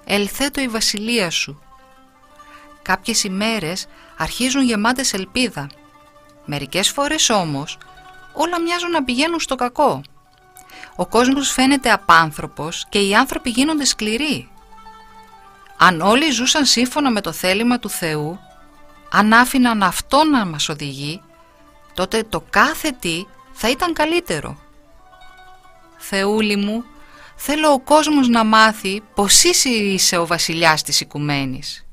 ελθέτω η βασιλεία σου. Κάποιες ημέρες αρχίζουν γεμάτες ελπίδα. Μερικές φορές όμως όλα μοιάζουν να πηγαίνουν στο κακό. Ο κόσμος φαίνεται απάνθρωπος και οι άνθρωποι γίνονται σκληροί. Αν όλοι ζούσαν σύμφωνα με το θέλημα του Θεού, αν άφηναν αυτό να μας οδηγεί, τότε το κάθε τι θα ήταν καλύτερο. Θεούλη μου, θέλω ο κόσμος να μάθει πως εσύ είσαι ο βασιλιάς της οικουμένης.